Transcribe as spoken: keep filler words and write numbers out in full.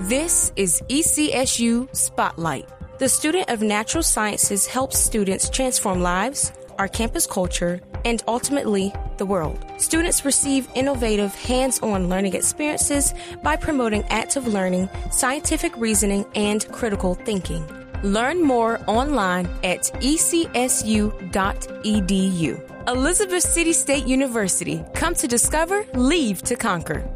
This is E C S U Spotlight. The Student of Natural Sciences helps students transform lives, our campus culture, and ultimately, the world. Students receive innovative, hands-on learning experiences by promoting active learning, scientific reasoning, and critical thinking. Learn more online at e c s u dot e d u. Elizabeth City State University. Come to discover, leave to conquer.